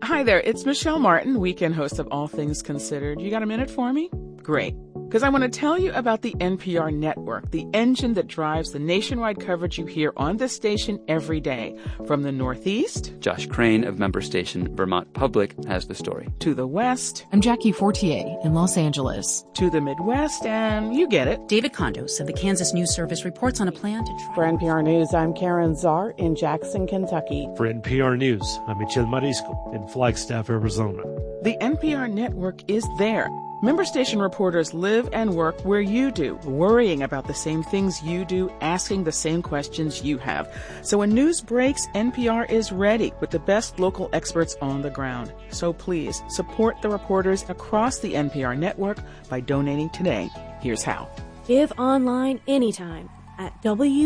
Hi there, it's Michelle Martin, weekend host of All Things Considered. You got a minute for me? Great. Because I want to tell you about the NPR network, the engine that drives the nationwide coverage you hear on this station every day. From the Northeast, Josh Crane of member station Vermont Public has the story. To the West, I'm Jackie Fortier in Los Angeles. To the Midwest, and you get it. David Kondos of the Kansas News Service reports on a plan to try. For NPR News, I'm Karen Czar in Jackson, Kentucky. For NPR News, I'm Michel Marisco in Flagstaff, Arizona. The NPR network is there. Member station reporters live and work where you do, worrying about the same things you do, asking the same questions you have. So when news breaks, NPR is ready with the best local experts on the ground. So please support the reporters across the NPR network by donating today. Here's how. Give online anytime at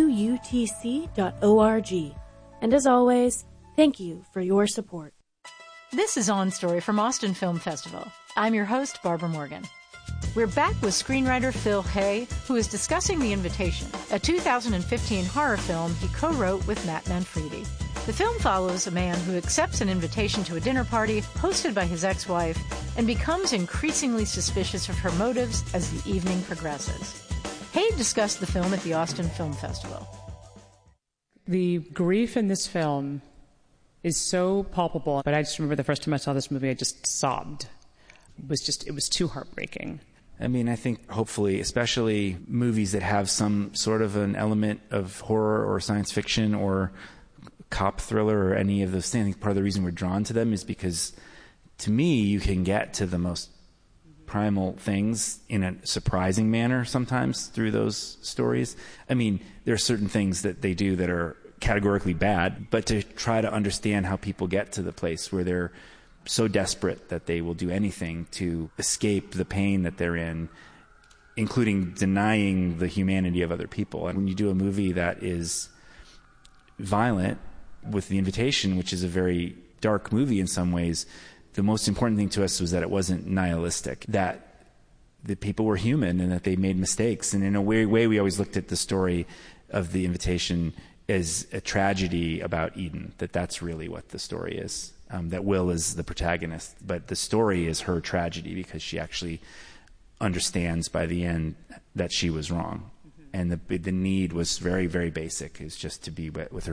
WUTC.org. And as always, thank you for your support. This is On Story from Austin Film Festival. I'm your host, Barbara Morgan. We're back with screenwriter Phil Hay, who is discussing The Invitation, a 2015 horror film he co-wrote with Matt Manfredi. The film follows a man who accepts an invitation to a dinner party hosted by his ex-wife and becomes increasingly suspicious of her motives as the evening progresses. Hay discussed the film at the Austin Film Festival. The grief in this film is so palpable, but I just remember the first time I saw this movie, I just sobbed. It was too heartbreaking. I mean, I think hopefully, especially movies that have some sort of an element of horror or science fiction or cop thriller or any of those things, I think part of the reason we're drawn to them is because, to me, you can get to the most primal things in a surprising manner sometimes through those stories. I mean, there are certain things that they do that are categorically bad, but to try to understand how people get to the place where they're so desperate that they will do anything to escape the pain that they're in, including denying the humanity of other people. And when you do a movie that is violent, with The Invitation, which is a very dark movie in some ways, the most important thing to us was that it wasn't nihilistic, that the people were human and that they made mistakes. And in a weird way, we always looked at the story of The Invitation as a tragedy about Eden, that's really what the story is. That Will is the protagonist, but the story is her tragedy because she actually understands by the end that she was wrong. And the need was very, very basic, is just to be with her